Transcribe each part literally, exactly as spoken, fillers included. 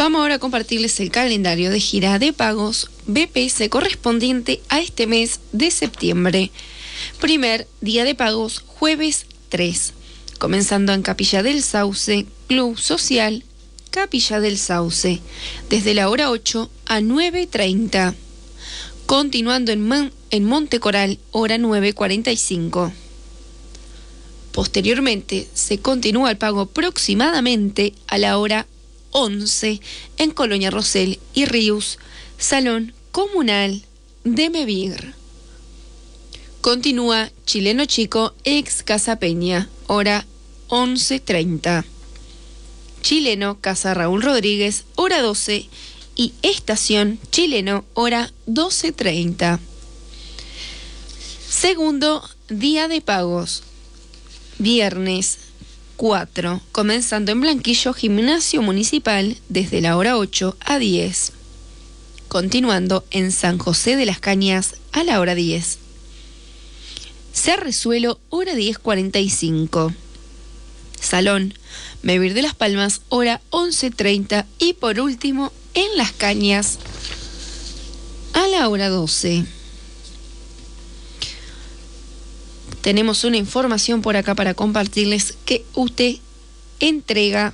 Vamos ahora a compartirles el calendario de gira de pagos B P S correspondiente a este mes de septiembre. Primer día de pagos, jueves tres, comenzando en Capilla del Sauce, Club Social Capilla del Sauce, desde la hora ocho a nueve treinta. Continuando en, Man- en Monte Coral, hora nueve cuarenta y cinco. Posteriormente, se continúa el pago aproximadamente a la hora once en Colonia Rosell y Ríos, Salón Comunal de Mevir. Continúa Chileno Chico, ex Casa Peña, hora once treinta. Chileno, Casa Raúl Rodríguez, hora doce, y Estación Chileno, hora doce treinta. Segundo día de pagos, viernes cuatro, comenzando en Blanquillo, Gimnasio Municipal, desde la hora ocho a diez. Continuando en San José de las Cañas, a la hora diez. Cerrezuelo, hora diez cuarenta y cinco. Salón Mevir de las Palmas, hora once treinta. Y por último, en Las Cañas, a la hora doce. Tenemos una información por acá para compartirles que U T E entrega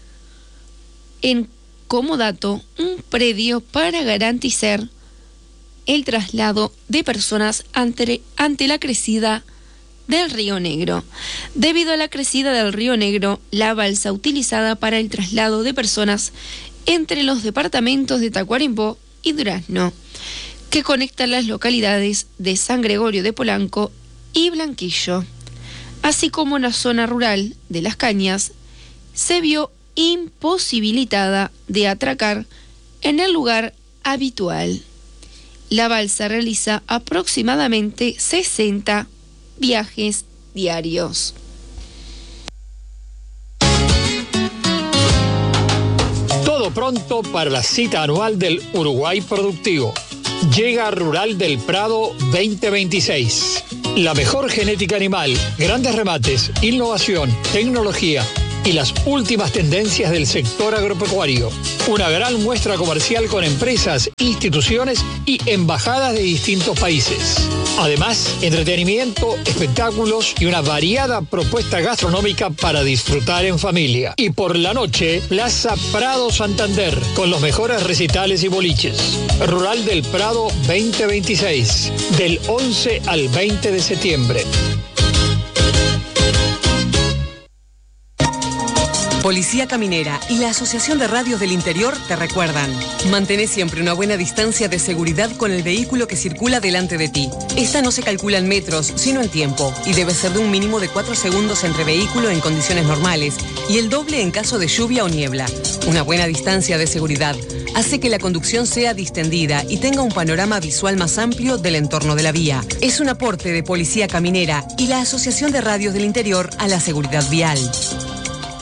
en comodato un predio para garantizar el traslado de personas ante, ante la crecida del Río Negro. Debido a la crecida del Río Negro, la balsa utilizada para el traslado de personas entre los departamentos de Tacuarembó y Durazno, que conecta las localidades de San Gregorio de Polanco y Blanquillo, así como la zona rural de Las Cañas, se vio imposibilitada de atracar en el lugar habitual. La balsa realiza aproximadamente sesenta viajes diarios. Todo pronto para la cita anual del Uruguay Productivo. Llega Rural del Prado veinte veintiséis. La mejor genética animal, grandes remates, innovación, tecnología y las últimas tendencias del sector agropecuario. Una gran muestra comercial con empresas, instituciones y embajadas de distintos países. Además, entretenimiento, espectáculos y una variada propuesta gastronómica para disfrutar en familia. Y por la noche, Plaza Prado Santander, con los mejores recitales y boliches. Rural del Prado veinte veintiséis, del once al veinte de septiembre. Policía Caminera y la Asociación de Radios del Interior te recuerdan: mantén siempre una buena distancia de seguridad con el vehículo que circula delante de ti. Esta no se calcula en metros, sino en tiempo, y debe ser de un mínimo de cuatro segundos entre vehículo en condiciones normales y el doble en caso de lluvia o niebla. Una buena distancia de seguridad hace que la conducción sea distendida y tenga un panorama visual más amplio del entorno de la vía. Es un aporte de Policía Caminera y la Asociación de Radios del Interior a la seguridad vial.